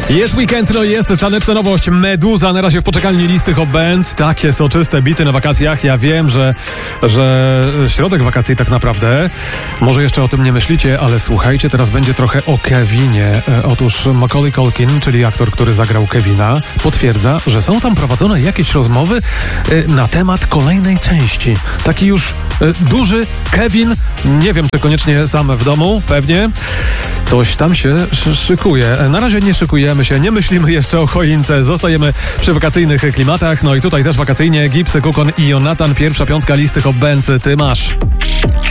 Jest weekend, no i jest taneczna nowość Meduza, na razie w poczekalni listy Hot Bands. Takie soczyste bity na wakacjach. Ja wiem, że środek wakacji tak naprawdę. Może jeszcze o tym nie myślicie, ale słuchajcie, teraz będzie trochę o Kevinie. Otóż Macaulay Culkin, czyli aktor, który zagrał Kevina, potwierdza, że są tam prowadzone jakieś rozmowy na temat kolejnej części. Taki już duży Kevin, nie wiem, czy koniecznie sam w domu, pewnie. Coś tam się szykuje. Na razie nie szykujemy się, nie myślimy jeszcze o choince, zostajemy przy wakacyjnych klimatach. No i tutaj też wakacyjnie Gibbs, Kukon i Jonathan. Pierwsza piątka listy Hot Bands. Ty masz.